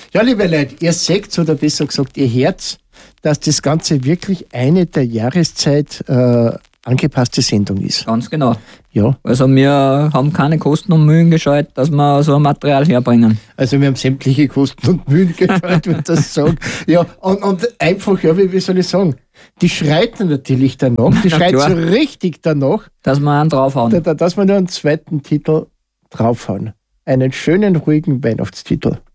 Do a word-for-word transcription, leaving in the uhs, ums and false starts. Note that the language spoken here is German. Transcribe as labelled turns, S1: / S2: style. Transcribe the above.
S1: Ja, liebe Leute, ihr seht, oder besser gesagt, ihr hört, dass das Ganze wirklich eine der Jahreszeit äh, angepasste Sendung ist.
S2: Ganz genau.
S1: Ja.
S2: Also wir haben keine Kosten und Mühen gescheut, dass wir so ein Material herbringen.
S1: Also wir haben sämtliche Kosten und Mühen gescheut, wenn ich das sage. Ja, und, und einfach, ja, wie, wie soll ich sagen, die schreit natürlich danach, die schreit so richtig danach,
S2: dass wir einen draufhauen.
S1: Da, da, dass wir nur einen zweiten Titel draufhauen. Einen schönen, ruhigen Weihnachtstitel.